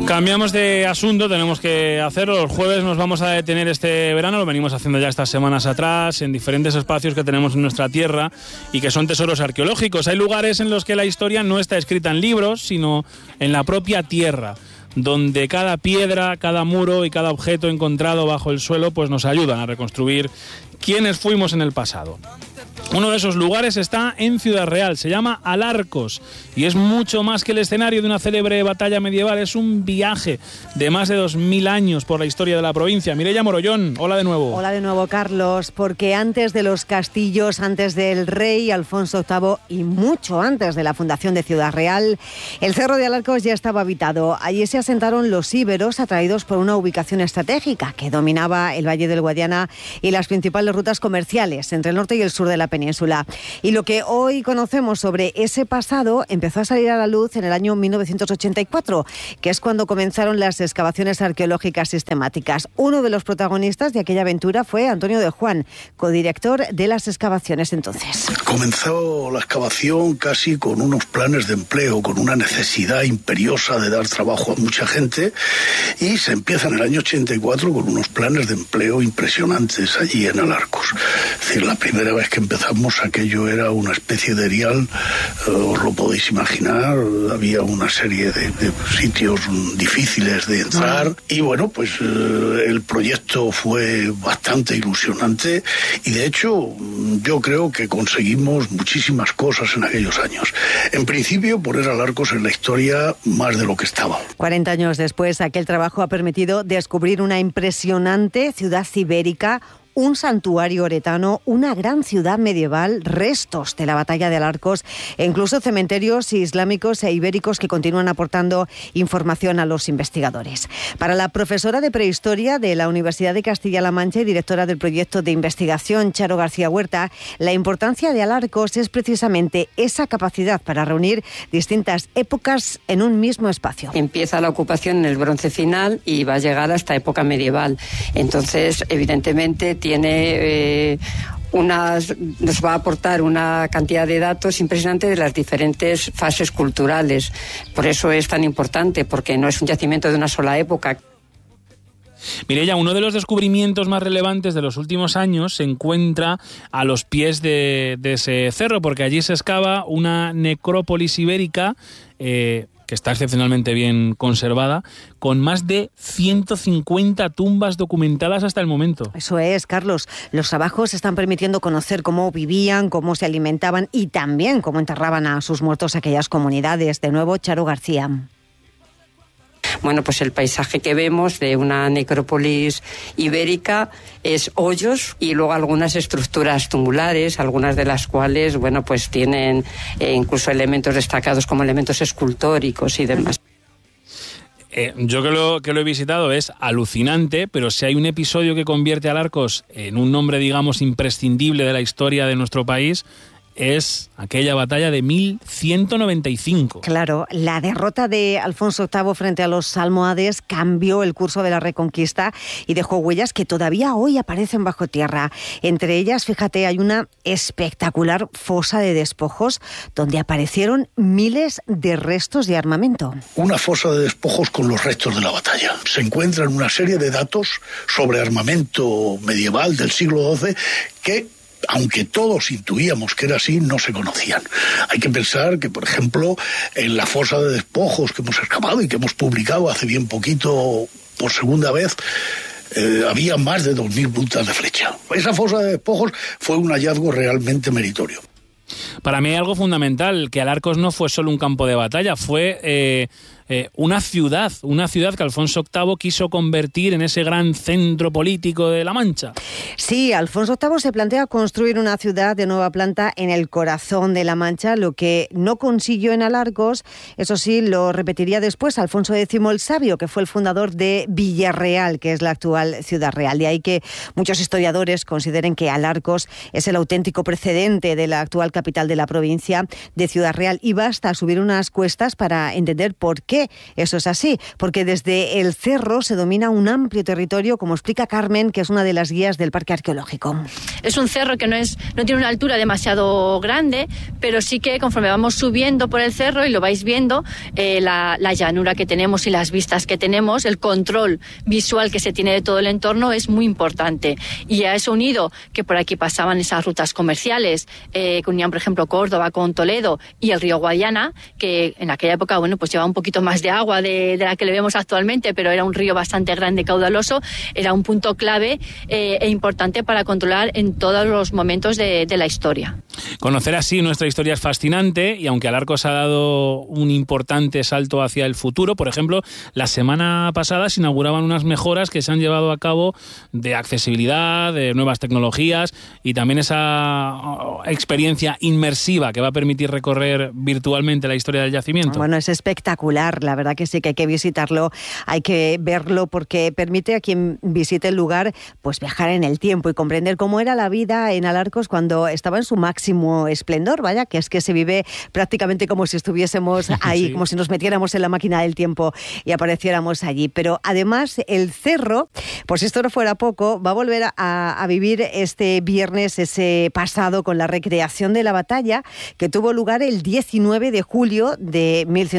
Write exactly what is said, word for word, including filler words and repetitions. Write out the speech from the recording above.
Cambiamos de asunto, tenemos que hacerlo. Los jueves nos vamos a detener este verano, lo venimos haciendo ya estas semanas atrás, en diferentes espacios que tenemos en nuestra tierra y que son tesoros arqueológicos. Hay lugares en los que la historia no está escrita en libros, sino en la propia tierra, donde cada piedra, cada muro y cada objeto encontrado bajo el suelo pues nos ayudan a reconstruir quiénes fuimos en el pasado. Uno de esos lugares está en Ciudad Real, se llama Alarcos y es mucho más que el escenario de una célebre batalla medieval, es un viaje de más de dos mil años por la historia de la provincia. Mireia Morollón, hola de nuevo. Hola de nuevo, Carlos, porque antes de los castillos, antes del rey Alfonso octavo y mucho antes de la fundación de Ciudad Real, el Cerro de Alarcos ya estaba habitado. Allí se asentaron los íberos, atraídos por una ubicación estratégica que dominaba el Valle del Guadiana y las principales rutas comerciales entre el norte y el sur de la península. Y lo que hoy conocemos sobre ese pasado empezó a salir a la luz en el año mil novecientos ochenta y cuatro, que es cuando comenzaron las excavaciones arqueológicas sistemáticas. Uno de los protagonistas de aquella aventura fue Antonio de Juan, codirector de las excavaciones entonces. Comenzó la excavación casi con unos planes de empleo, con una necesidad imperiosa de dar trabajo a mucha gente, y se empieza en el año ochenta y cuatro con unos planes de empleo impresionantes allí en Alarcos. Es decir, la primera vez que empezamos aquello era una especie de erial, eh, os lo podéis imaginar, había una serie de, de sitios difíciles de entrar y bueno, pues eh, el proyecto fue bastante ilusionante y de hecho yo creo que conseguimos muchísimas cosas en aquellos años. En principio poner Alarcos en la historia más de lo que estaba. cuarenta años después, aquel trabajo ha permitido descubrir una impresionante ciudad ibérica, un santuario oretano, una gran ciudad medieval, restos de la batalla de Alarcos e incluso cementerios islámicos e ibéricos que continúan aportando información a los investigadores. Para la profesora de prehistoria de la Universidad de Castilla-La Mancha y directora del proyecto de investigación, Charo García Huerta, la importancia de Alarcos es precisamente esa capacidad para reunir distintas épocas en un mismo espacio. Empieza la ocupación en el bronce final y va a llegar hasta época medieval. Entonces, evidentemente, tiene eh, unas, nos va a aportar una cantidad de datos impresionante de las diferentes fases culturales. Por eso es tan importante, porque no es un yacimiento de una sola época. Mireia, uno de los descubrimientos más relevantes de los últimos años se encuentra a los pies de, de ese cerro, porque allí se excava una necrópolis ibérica eh, que está excepcionalmente bien conservada, con más de ciento cincuenta tumbas documentadas hasta el momento. Eso es, Carlos. Los trabajos están permitiendo conocer cómo vivían, cómo se alimentaban y también cómo enterraban a sus muertos aquellas comunidades. De nuevo, Charo García. Bueno, pues el paisaje que vemos de una necrópolis ibérica es hoyos y luego algunas estructuras tumulares, algunas de las cuales, bueno, pues tienen eh, incluso elementos destacados como elementos escultóricos y demás. Eh, yo que lo, que lo he visitado es alucinante, pero si hay un episodio que convierte a Alarcos en un nombre, digamos, imprescindible de la historia de nuestro país, es aquella batalla de mil ciento noventa y cinco. Claro, la derrota de Alfonso octavo frente a los almohades cambió el curso de la Reconquista y dejó huellas que todavía hoy aparecen bajo tierra. Entre ellas, fíjate, hay una espectacular fosa de despojos donde aparecieron miles de restos de armamento. Una fosa de despojos con los restos de la batalla. Se encuentran una serie de datos sobre armamento medieval del siglo doce que, aunque todos intuíamos que era así, no se conocían. Hay que pensar que, por ejemplo, en la fosa de despojos que hemos excavado y que hemos publicado hace bien poquito por segunda vez, eh, había más de dos mil puntas de flecha. Esa fosa de despojos fue un hallazgo realmente meritorio. Para mí hay algo fundamental, que Alarcos no fue solo un campo de batalla, fue eh, eh, una ciudad, una ciudad que Alfonso octavo quiso convertir en ese gran centro político de La Mancha. Sí, Alfonso octavo se plantea construir una ciudad de nueva planta en el corazón de La Mancha, lo que no consiguió en Alarcos. Eso sí, lo repetiría después Alfonso décimo el Sabio, que fue el fundador de Villarreal, que es la actual Ciudad Real. De ahí que muchos historiadores consideren que Alarcos es el auténtico precedente de la actual capital de la provincia de Ciudad Real. Y basta subir unas cuestas para entender por qué qué eso es así? Porque desde el cerro se domina un amplio territorio, como explica Carmen, que es una de las guías del Parque Arqueológico. Es un cerro que no es no tiene una altura demasiado grande, pero sí que conforme vamos subiendo por el cerro y lo vais viendo, eh, la, la llanura que tenemos y las vistas que tenemos, el control visual que se tiene de todo el entorno es muy importante. Y a eso unido que por aquí pasaban esas rutas comerciales eh, que unían, por ejemplo, Córdoba con Toledo y el río Guadiana, que en aquella época, bueno, pues llevaba un poquito más de agua de, de la que le vemos actualmente, pero era un río bastante grande, caudaloso, era un punto clave eh, e importante para controlar en todos los momentos de, de la historia. Conocer así nuestra historia es fascinante y aunque Alarcos ha dado un importante salto hacia el futuro, por ejemplo, la semana pasada se inauguraban unas mejoras que se han llevado a cabo de accesibilidad, de nuevas tecnologías y también esa experiencia inmersiva que va a permitir recorrer virtualmente la historia del yacimiento. Bueno, es espectacular, la verdad que sí que hay que visitarlo, hay que verlo porque permite a quien visite el lugar pues viajar en el tiempo y comprender cómo era la vida en Alarcos cuando estaba en su máximo esplendor, vaya, que es que se vive prácticamente como si estuviésemos ahí, sí. Como si nos metiéramos en la máquina del tiempo y apareciéramos allí. Pero además el cerro, por si esto no fuera poco, va a volver a, a vivir este viernes ese pasado con la recreación de la batalla que tuvo lugar el diecinueve de julio de mil